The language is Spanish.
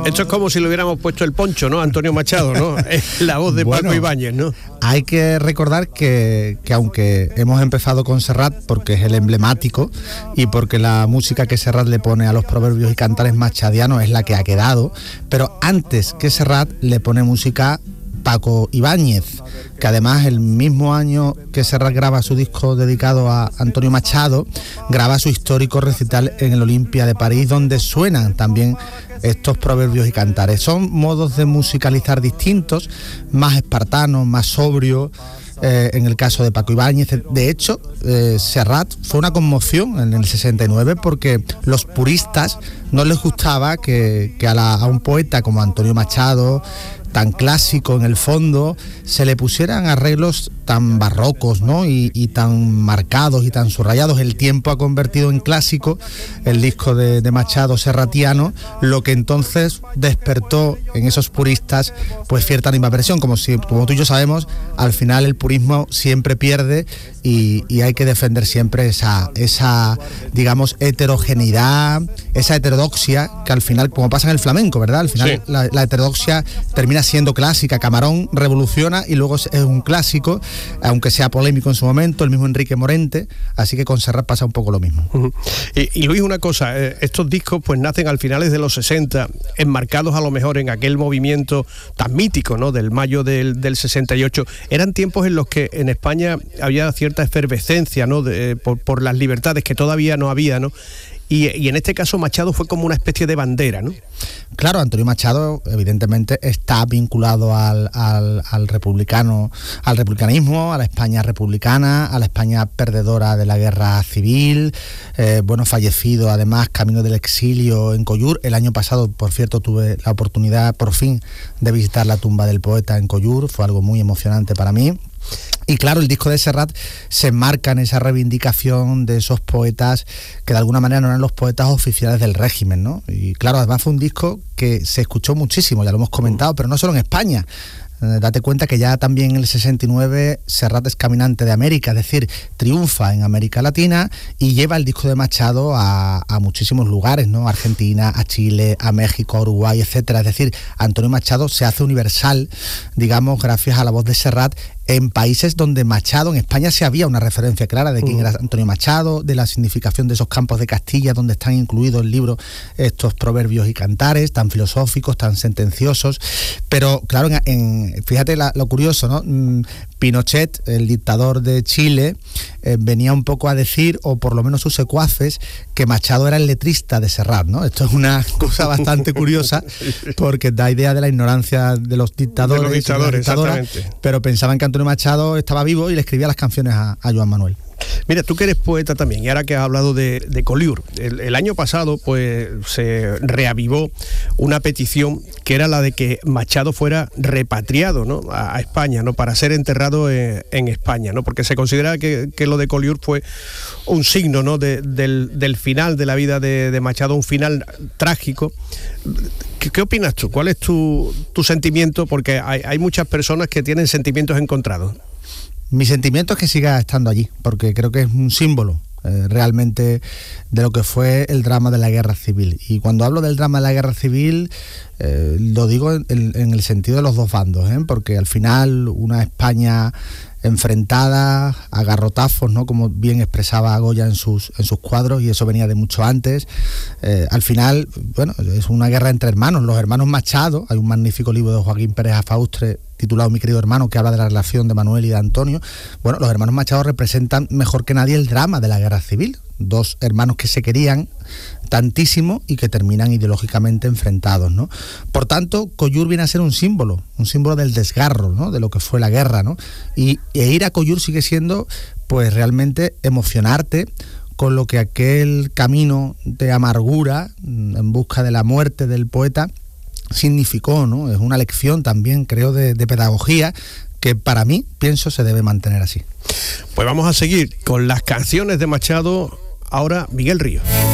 Esto es como si le hubiéramos puesto el poncho, ¿no? Antonio Machado, ¿no? Es la voz de Paco Ibáñez, ¿no? Hay que recordar que aunque hemos empezado con Serrat porque es el emblemático y porque la música que Serrat le pone a los proverbios y cantares machadianos es la que ha quedado, pero antes que Serrat le pone música Paco Ibáñez, que además el mismo año que Serrat graba su disco dedicado a Antonio Machado, graba su histórico recital en el Olympia de París, donde suenan también estos proverbios y cantares. Son modos de musicalizar distintos, más espartanos, más sobrios. En el caso de Paco Ibáñez, de hecho, Serrat fue una conmoción en el 69 porque los puristas no les gustaba que a un poeta como Antonio Machado, tan clásico en el fondo, se le pusieran arreglos tan barrocos, ¿no? y tan marcados y tan subrayados. El tiempo ha convertido en clásico el disco de Machado serratiano, lo que entonces despertó en esos puristas pues cierta animadversión, como tú y yo sabemos, al final el purismo siempre pierde y hay que defender siempre esa digamos heterogeneidad, esa heterodoxia que al final, como pasa en el flamenco, ¿verdad? Al final sí. La heterodoxia termina siendo clásica. Camarón revoluciona y luego es un clásico, aunque sea polémico en su momento, el mismo Enrique Morente, así que con Serrat pasa un poco lo mismo. Y Luis, una cosa, estos discos pues nacen al finales de los 60, enmarcados a lo mejor en aquel movimiento tan mítico, ¿no? Del mayo del 68. Eran tiempos en los que en España había cierta efervescencia, ¿no? Por las libertades que todavía no había, ¿no? Y en este caso Machado fue como una especie de bandera, ¿no? Claro, Antonio Machado evidentemente está vinculado al republicanismo, a la España republicana, a la España perdedora de la guerra civil, fallecido además camino del exilio en Collur. El año pasado, por cierto, tuve la oportunidad por fin de visitar la tumba del poeta en Collur, fue algo muy emocionante para mí. Y claro, el disco de Serrat se enmarca en esa reivindicación de esos poetas que de alguna manera no eran los poetas oficiales del régimen, ¿no? Y claro, además fue un disco que se escuchó muchísimo, ya lo hemos comentado, pero no solo en España. Date cuenta que ya también en el 69 Serrat es caminante de América, es decir, triunfa en América Latina y lleva el disco de Machado a muchísimos lugares, ¿no? A Argentina, a Chile, a México, a Uruguay, etcétera. Es decir, Antonio Machado se hace universal, digamos, gracias a la voz de Serrat en países donde Machado, en España sí había una referencia clara de quién era Antonio Machado, de la significación de esos campos de Castilla donde están incluidos en el libro estos proverbios y cantares tan filosóficos, tan sentenciosos. Pero claro, fíjate lo curioso, ¿no? Pinochet, el dictador de Chile, venía un poco a decir, o por lo menos sus secuaces, que Machado era el letrista de Serrat, ¿no? Esto es una cosa bastante curiosa porque da idea de la ignorancia de los dictadores, exactamente. Pero pensaban que Antonio Machado estaba vivo y le escribía las canciones a Joan Manuel. Mira, tú que eres poeta también, y ahora que has hablado de Collioure, el año pasado pues se reavivó una petición que era la de que Machado fuera repatriado, ¿no? a España, ¿no? Para ser enterrado en España, ¿no? Porque se considera que lo de Collioure fue un signo, ¿no? del final de la vida de Machado, un final trágico. ¿Qué opinas tú? ¿Cuál es tu sentimiento? Porque hay muchas personas que tienen sentimientos encontrados. Mi sentimiento es que siga estando allí, porque creo que es un símbolo realmente de lo que fue el drama de la guerra civil. Y cuando hablo del drama de la guerra civil, lo digo en el sentido de los dos bandos, porque al final una España enfrentada a garrotazos, ¿no? Como bien expresaba Goya en sus cuadros, y eso venía de mucho antes. Al final, bueno, es una guerra entre hermanos, los hermanos Machado. Hay un magnífico libro de Joaquín Pérez Afaustre titulado Mi querido hermano, que habla de la relación de Manuel y de Antonio. Bueno, los hermanos Machado representan mejor que nadie el drama de la guerra civil. Dos hermanos que se querían tantísimo y que terminan ideológicamente enfrentados, ¿no? Por tanto, Collioure viene a ser un símbolo del desgarro, ¿no? De lo que fue la guerra, ¿no? E ir a Collioure sigue siendo, pues, realmente emocionarte con lo que aquel camino de amargura en busca de la muerte del poeta significó, ¿no? Es una lección también, creo, de pedagogía que para mí, pienso, se debe mantener así. Pues vamos a seguir con las canciones de Machado. Ahora, Miguel Ríos.